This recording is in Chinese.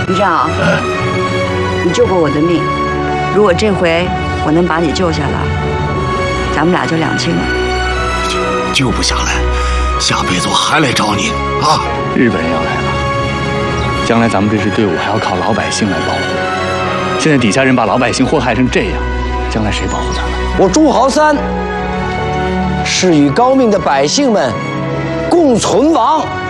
于正，你救过我的命，如果这回我能把你救下来，咱们俩就两清了。 救不下来，下辈子我还来找你啊！ 日本人要来了，将来咱们这支队伍还要靠老百姓来保护。现在底下人把老百姓祸害成这样，将来谁保护他们？ 我朱豪三是与高明的百姓们共存亡。